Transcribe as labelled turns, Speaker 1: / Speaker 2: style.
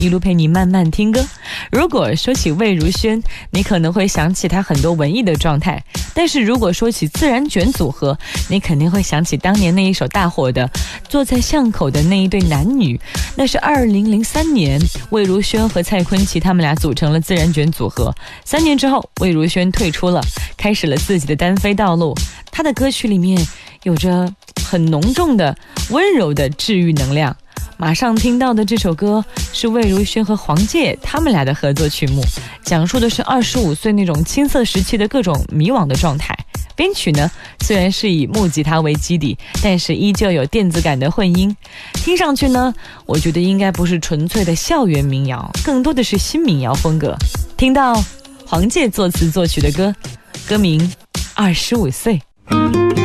Speaker 1: 一路陪你慢慢听歌。如果说起魏如萱，你可能会想起她很多文艺的状态，但是如果说起自然卷组合，你肯定会想起当年那一首大火的《坐在巷口的那一对男女》。那是2003年，魏如萱和蔡坤琪他们俩组成了自然卷组合。3年之后，魏如萱退出了，开始了自己的单飞道路。她的歌曲里面有着很浓重的温柔的治愈能量。马上听到的这首歌是魏如萱和黄玠他们俩的合作曲目，讲述的是25岁那种青涩时期的各种迷惘的状态。编曲呢，虽然是以木吉他为基底，但是依旧有电子感的混音。听上去呢，我觉得应该不是纯粹的校园民谣，更多的是新民谣风格。听到黄玠作词作曲的歌，歌名《25岁》。